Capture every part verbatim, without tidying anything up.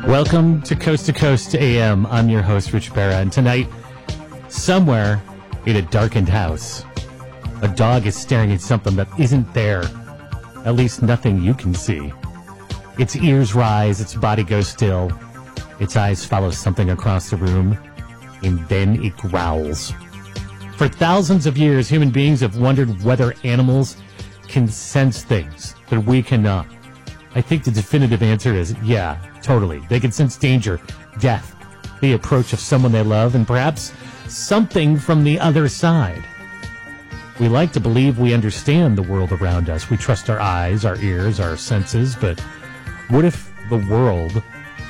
Welcome to Coast to Coast A M. I'm your host, Rich Barra, and tonight, somewhere in a darkened house, a dog is staring at something that isn't there. At least nothing you can see. Its ears rise, its body goes still, its eyes follow something across the room, and then it growls. For thousands of years, human beings have wondered whether animals can sense things that we cannot. I think the definitive answer is yeah, totally. They can sense danger, death, the approach of someone they love, and perhaps something from the other side. We like to believe we understand the world around us. We trust our eyes, our ears, our senses, but what if the world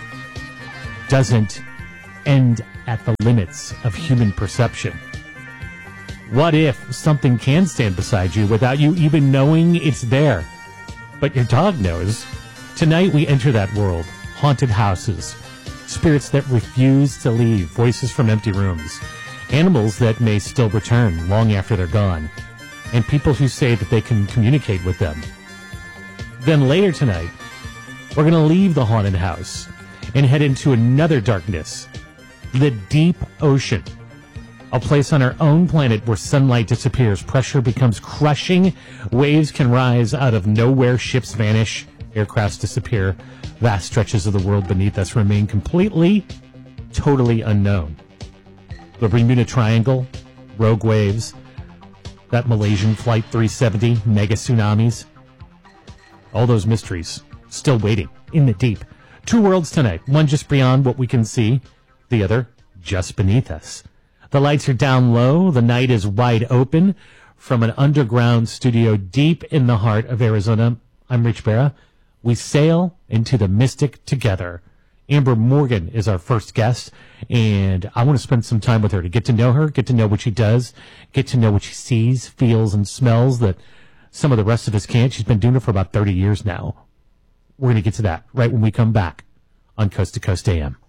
doesn't end at the limits of human perception? What if something can stand beside you without you even knowing it's there? But your dog knows. Tonight we enter that world. Haunted houses. Spirits that refuse to leave. Voices from empty rooms. Animals that may still return long after they're gone. And people who say that they can communicate with them. Then later tonight, we're going to leave the haunted house and head into another darkness. The deep ocean. A place on our own planet where sunlight disappears, pressure becomes crushing, waves can rise out of nowhere, ships vanish, aircrafts disappear, vast stretches of the world beneath us remain completely, totally unknown. The Bermuda Triangle, rogue waves, that Malaysian Flight three seventy, mega tsunamis, all those mysteries still waiting in the deep. Two worlds tonight, one just beyond what we can see, the other just beneath us. The lights are down low. The night is wide open. From an underground studio deep in the heart of Arizona, I'm Rich Barra. We sail into the mystic together. Amber Morgan is our first guest, and I want to spend some time with her to get to know her, get to know what she does, get to know what she sees, feels, and smells that some of the rest of us can't. She's been doing it for about thirty years now. We're going to get to that right when we come back on Coast to Coast A M.